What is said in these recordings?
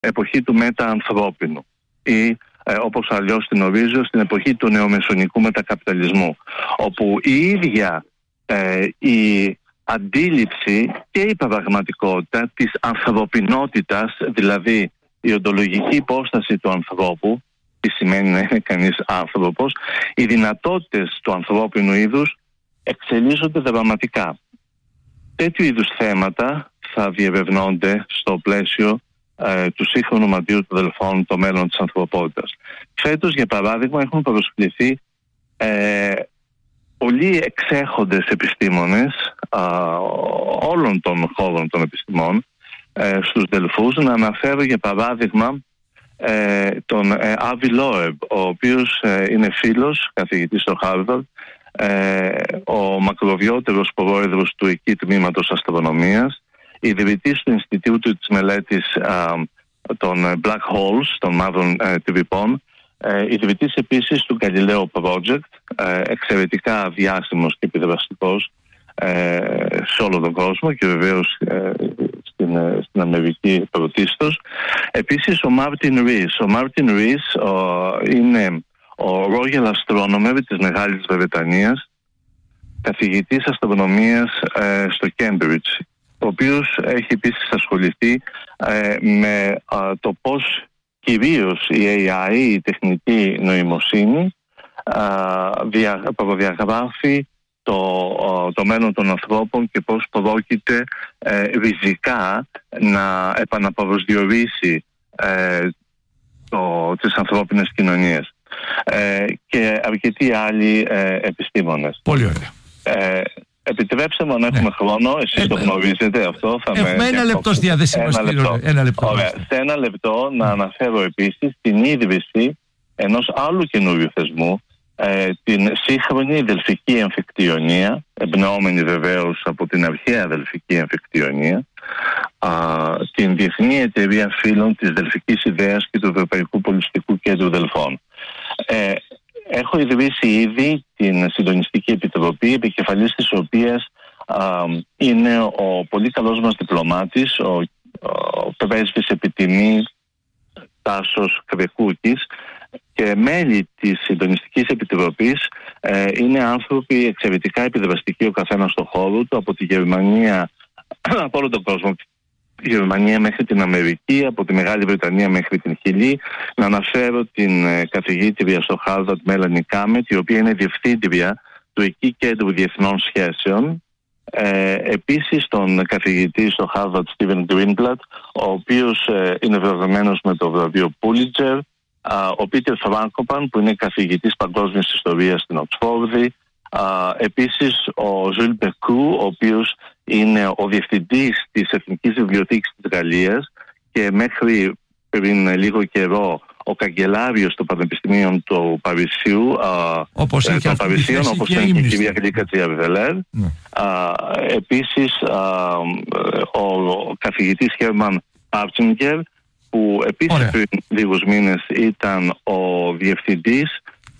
εποχή του μεταανθρώπινου ή όπως αλλιώς την ορίζω, στην εποχή του νεομεσονικού μετακαπιταλισμού, όπου η ίδια η αντίληψη και η πραγματικότητα της ανθρωπινότητας, δηλαδή η οντολογική υπόσταση του ανθρώπου, τι σημαίνει να είναι κανείς άνθρωπος, οι δυνατότητες του ανθρώπινου είδους εξελίσσονται δραματικά. Τέτοιου είδους θέματα θα διερευνώνται στο πλαίσιο του σύγχρονου μαντείου των Δελφών, το μέλλον της ανθρωπότητας. Φέτος, για παράδειγμα, έχουν προσκληθεί πολλοί εξέχοντες επιστήμονες όλων των χώρων των επιστημών στους Δελφούς. Να αναφέρω για παράδειγμα τον Άβι Λόεμπ, ο οποίος είναι φίλος, καθηγητής στο Χάρβαρντ, ο μακροβιότερος πρόεδρος του εκεί τμήματος αστρονομίας, ιδρυτής του Ινστιτούτου της μελέτης των Black Holes, των μαύρων τρυπών, ιδρυτής επίσης του Galileo Project, εξαιρετικά διάσημος και επιδραστικός σε όλο τον κόσμο και βεβαίως στην Αμερική πρωτίστως. Επίσης ο Μάρτιν Ρίς. Ο Μάρτιν Ρίς είναι ο Royal Astronomer της Μεγάλης Βρετανίας, καθηγητής αστρονομίας στο Cambridge, ο οποίος έχει επίσης ασχοληθεί με το πώς κυρίως η AI, η τεχνητή νοημοσύνη, προδιαγράφει το μέλλον των ανθρώπων και πώς πρόκειται ριζικά να επαναπροσδιορίσει τις ανθρώπινες κοινωνίες. Και αρκετοί άλλοι επιστήμονες. Πολύ ωραία. Επιτρέψτε μου, αν έχουμε χρόνο, εσείς το γνωρίζετε αυτό. Έχουμε ένα λεπτό στη διάθεσή μας. Ωραία. Σε ένα λεπτό να αναφέρω επίσης την ίδρυση ενός άλλου καινούριου θεσμού, την σύγχρονη Δελφική Εμφικτιονία, εμπνεόμενη βεβαίως από την αρχαία Δελφική Εμφικτιονία, την Διεθνή Εταιρεία Φίλων της Δελφικής Ιδέας και του Ευρωπαϊκού Πολιτιστικού Κέντρου Δελφών. Έχω ιδρύσει ήδη την Συντονιστική Επιτροπή, επικεφαλής της οποίας είναι ο πολύ καλός μας διπλωμάτης, ο πρέσβης επιτιμή Τάσος Κρεκούκης, και μέλη της Συντονιστικής Επιτροπής είναι άνθρωποι εξαιρετικά επιδραστικοί ο καθένας στο χώρο του, από τη Γερμανία, από όλο τον κόσμο, τη Γερμανία μέχρι την Αμερική, από τη Μεγάλη Βρετανία μέχρι την Χιλή. Να αναφέρω την καθηγήτρια στο Harvard Μέλανι Κάμετ, η οποία είναι διευθύντρια του εκεί Κέντρου Διεθνών Σχέσεων. Επίσης τον καθηγητή στο Harvard Steven Greenblatt, ο οποίος είναι βραβευμένος με το βραβείο Pulitzer, ο Πίτερ Φράνκοπαν, που είναι καθηγητής παγκόσμιας ιστορίας στην Οξφόρδη, επίσης ο Ζουλ Μπεκού, ο οποίος είναι ο διευθυντής της Εθνικής Βιβλιοθήκης της Γαλλίας και μέχρι πριν λίγο καιρό ο καγκελάριος των Πανεπιστημίων του Παρισιού, όπως είναι και η κυρία Γλίκα Τσιαβδελέρ. Επίσης ο καθηγητής Χέρμαν Άρτσινγκερ, που επίσης πριν λίγους μήνες ήταν ο διευθυντής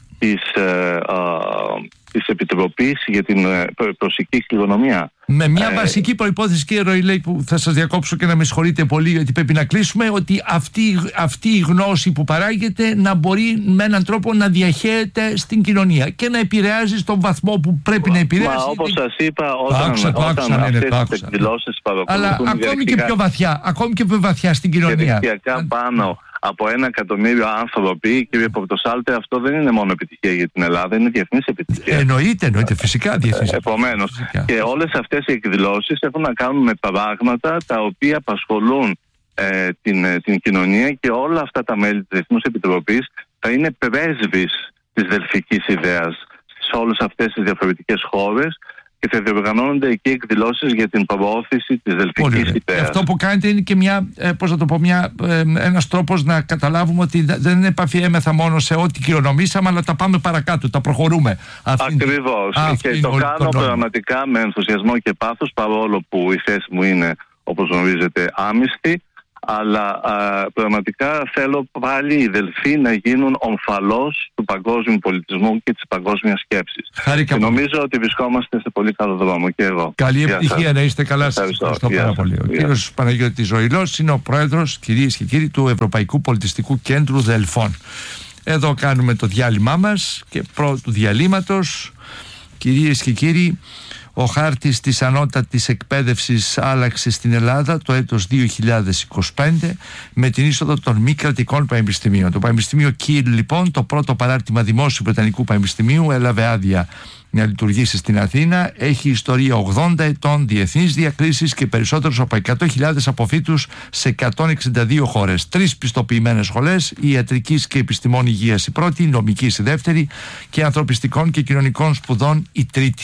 της Επιτροπής για την Προσική Κληρονομιά. Με μια βασική προϋπόθεση, κύριε Ροϊλέ, που θα σας διακόψω και να με συγχωρείτε πολύ γιατί πρέπει να κλείσουμε, ότι αυτή η γνώση που παράγεται να μπορεί με έναν τρόπο να διαχέεται στην κοινωνία και να επηρεάζει στον βαθμό που πρέπει να επηρεάζει. Μα όπως σας είπα, όταν αυτές τις εκδηλώσεις παρακολουθούν, αλλά ακόμη και πιο βαθιά στην κοινωνία. Και πάνω από 1 εκατομμύριο άνθρωποι, κύριε Πορτοσάλτε, αυτό δεν είναι μόνο επιτυχία για την Ελλάδα, είναι διεθνής επιτυχία. Εννοείται, φυσικά διεθνής. Επομένως, και όλες αυτές οι εκδηλώσεις έχουν να κάνουν με πράγματα τα οποία απασχολούν την κοινωνία, και όλα αυτά τα μέλη της Διεθνούς Επιτροπής θα είναι πρέσβεις της δελφικής ιδέας σε όλες αυτές τις διαφορετικές χώρες και θα διοργανώνονται εκεί εκδηλώσεις για την προώθηση της δελφικής ιδέας. Αυτό που κάνετε είναι και ένας τρόπος να καταλάβουμε ότι δεν επαφιέμεθα μόνο σε ό,τι κληρονομήσαμε, αλλά τα πάμε παρακάτω, τα προχωρούμε. Ακριβώς. Και το κάνω πραγματικά με ενθουσιασμό και πάθος, παρόλο που η θέση μου είναι, όπως γνωρίζετε, άμυστη. Αλλά πραγματικά θέλω πάλι οι Δελφοί να γίνουν ομφαλός του παγκόσμιου πολιτισμού και της παγκόσμιας σκέψης. Και νομίζω ότι βρισκόμαστε σε πολύ καλό δρόμο και εγώ. Καλή επιτυχία, να είστε καλά. Σας ευχαριστώ πάρα πολύ. Ο κύριος Παναγιώτης Ζωηλός είναι ο πρόεδρος, κυρίες και κύριοι, του Ευρωπαϊκού Πολιτιστικού Κέντρου Δελφών. Εδώ κάνουμε το διάλειμμά μας και πρώτου διαλύματος, κυρίες και κύριοι, ο χάρτης της ανώτατης εκπαίδευσης άλλαξε στην Ελλάδα το έτος 2025 με την είσοδο των μη κρατικών πανεπιστημίων. Το Πανεπιστήμιο Kiel, λοιπόν, το πρώτο παράρτημα δημόσιου Βρετανικού Πανεπιστημίου, έλαβε άδεια να λειτουργήσει στην Αθήνα. Έχει ιστορία 80 ετών, διεθνείς διακρίσεις και περισσότερους από 100.000 αποφύτους σε 162 χώρες. 3 πιστοποιημένες σχολές, ιατρικής και επιστημών υγείας η πρώτη, νομικής η δεύτερη και ανθρωπιστικών και κοινωνικών σπουδών η τρίτη.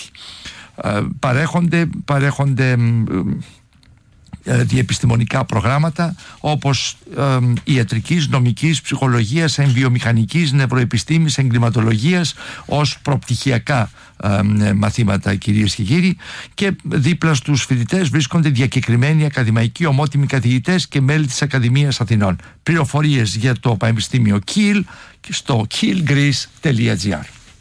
Παρέχονται διεπιστημονικά προγράμματα όπως ιατρικής, νομικής, ψυχολογίας, εμβιομηχανικής, νευροεπιστήμης, εγκληματολογίας ως προπτυχιακά μαθήματα, κυρίες και κύριοι, και δίπλα στους φοιτητές βρίσκονται διακεκριμένοι ακαδημαϊκοί ομότιμοι καθηγητές και μέλη της Ακαδημίας Αθηνών. Πληροφορίες για το Πανεπιστήμιο Kiel στο kielgreece.gr.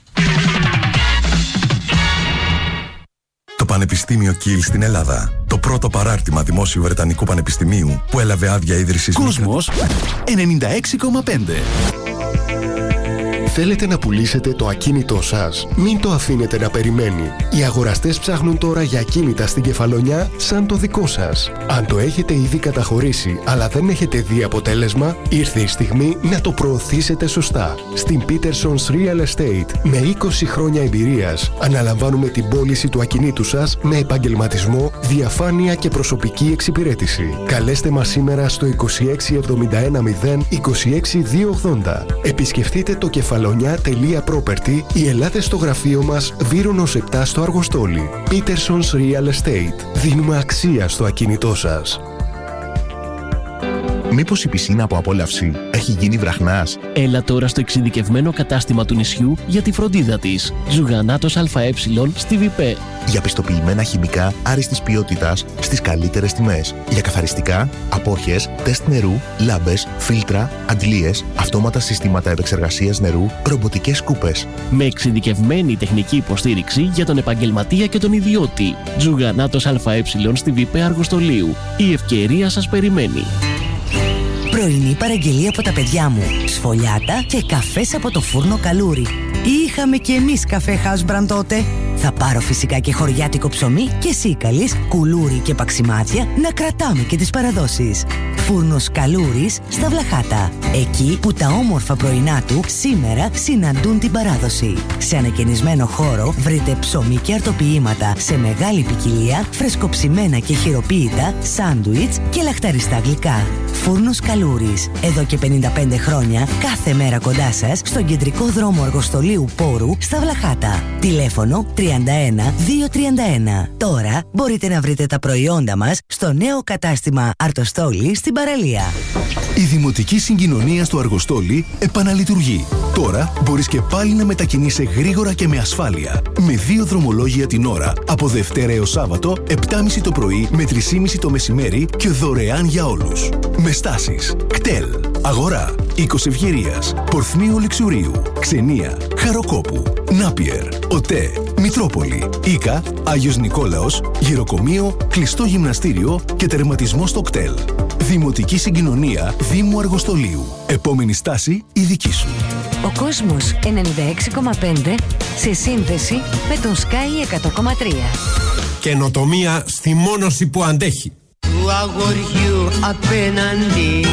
Το Πανεπιστήμιο Kiel στην Ελλάδα. Το πρώτο παράρτημα δημόσιου Βρετανικού Πανεπιστημίου που έλαβε άδεια ίδρυσης. Κόσμος 96,5. Θέλετε να πουλήσετε το ακίνητό σας? Μην το αφήνετε να περιμένει. Οι αγοραστές ψάχνουν τώρα για ακίνητα στην Κεφαλονιά σαν το δικό σας. Αν το έχετε ήδη καταχωρήσει αλλά δεν έχετε δει αποτέλεσμα, ήρθε η στιγμή να το προωθήσετε σωστά. Στην Peterson's Real Estate, με 20 χρόνια εμπειρίας, αναλαμβάνουμε την πώληση του ακινήτου σας με επαγγελματισμό, διαφάνεια και προσωπική εξυπηρέτηση. Καλέστε μας σήμερα στο 26710 26280. Επισκεφτείτε το κεφαλονιά.property ή ελάτε στο γραφείο μας Βύρονος 7 στο Αργοστόλι. Peterson's Real Estate. Δίνουμε αξία στο ακίνητό σας. Μήπως η πισίνα από απόλαυση έχει γίνει βραχνάς? Έλα τώρα στο εξειδικευμένο κατάστημα του νησιού για τη φροντίδα της. Ζουγανάτος ΑΕ στη ΒΙΠΕ. Για πιστοποιημένα χημικά άριστης ποιότητας στις καλύτερες τιμές. Για καθαριστικά, απόρχες, τεστ νερού, λάμπες, φίλτρα, αντλίες, αυτόματα συστήματα επεξεργασίας νερού, ρομποτικές σκούπες. Με εξειδικευμένη τεχνική υποστήριξη για τον επαγγελματία και τον ιδιώτη. Ζουγανάτος ΑΕ στη ΒΙΠΕ Αργοστολίου. Η ευκαιρία σας περιμένει. Πρωινή παραγγελία από τα παιδιά μου. Σφολιάτα και καφές από το φούρνο Καλούρι. Είχαμε κι εμείς καφέ House Brand τότε. Θα πάρω φυσικά και χωριάτικο ψωμί και σίκαλης, κουλούρι και παξιμάδια να κρατάμε και τις παραδόσεις. Φούρνος Καλούρης στα Βλαχάτα. Εκεί που τα όμορφα πρωινά του σήμερα συναντούν την παράδοση. Σε ανακαινισμένο χώρο βρείτε ψωμί και αρτοποιήματα σε μεγάλη ποικιλία, φρεσκοψημένα και χειροποίητα, σάντουιτς και λαχταριστά γλυκά. Φούρνος Καλούρης. Εδώ και 55 χρόνια, κάθε μέρα κοντά σας, στον κεντρικό δρόμο Αργοστολίου Πόρου στα Βλαχάτα. Τηλέφωνο 31231. Τώρα μπορείτε να βρείτε τα προϊόντα μας στο νέο κατάστημα Αρτοστόλη στην παραλία. Η Δημοτική Συγκοινωνία στο Αργοστόλι επαναλειτουργεί. Τώρα μπορείς και πάλι να μετακινείσαι γρήγορα και με ασφάλεια. Με 2 δρομολόγια την ώρα, από Δευτέρα έως Σάββατο, 7.30 το πρωί με 3.30 το μεσημέρι και δωρεάν για όλους. Με στάσεις κτέλ, Αγορά, Οίκος Ευγερίας, Πορθμίου Λεξουρίου, Ξενία, Χαροκόπου, Νάπιερ, ΟΤΕ, Μητρόπολη, Ίκα, Άγιος Νικόλαος, Γεροκομείο, κλειστό γυμναστήριο και τερματισμό στο κτέλ. Δημοτική Συγκοινωνία Δήμου Αργοστολίου. Επόμενη στάση η δική σου. Ο κόσμος 96,5 σε σύνδεση με τον Sky 100,3. Καινοτομία στη μόνωση που αντέχει. Του αγοριού απέναντι.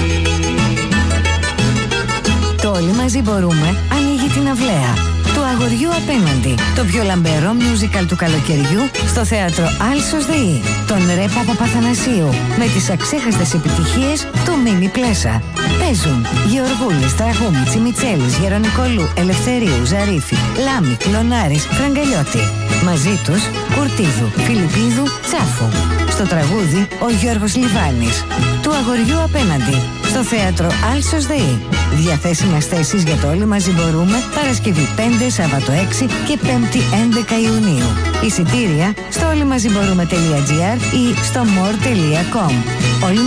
Το Όλοι μαζί μπορούμε ανοίγει την αυλαία του αγοριού απέναντι. Το πιο λαμπερό musical του καλοκαιριού στο θέατρο Άλσος ΔΕΗ. Τον Ρε Παπαπαθανασίου με τις αξέχαστες επιτυχίες του Μίμη Πλέσα. Παίζουν Γεωργούλης, Τραγούμη, Τσιμιτσέλης, Γερονικολού, Ελευθερίου, Ζαρίφη, Λάμη, Κλωνάρης, Φραγκαλιώτη. Μαζί τους Κουρτίδου, Φιλιππίδου, Τσάφου. Στο τραγούδι ο Γιώργος Λιβάνης. Του αγοριού απέναντι στο θέατρο Άλσος ΔΕΗ. Διαθέσιμες θέσεις για το Όλοι μαζί μπορούμε Παρασκευή 5, Σάββατο 6 και 5η 11 Ιουνίου. Εισιτήρια στο όλοιμαζιμπορούμε.gr ή στο more.com.